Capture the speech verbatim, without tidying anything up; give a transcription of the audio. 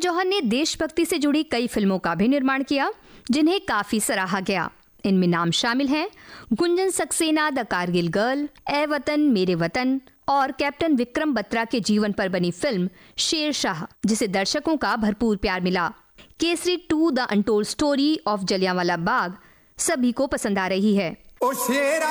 जौहर ने देशभक्ति से जुड़ी कई फिल्मों का भी निर्माण किया, जिन्हें काफी सराहा गया। इनमें नाम शामिल हैं गुंजन सक्सेना द कारगिल गर्ल, ए वतन मेरे वतन और कैप्टन विक्रम बत्रा के जीवन पर बनी फिल्म शेरशाह, जिसे दर्शकों का भरपूर प्यार मिला। Kesari to the untold story of Jallianwala Bagh सभी को पसंद आ रही है।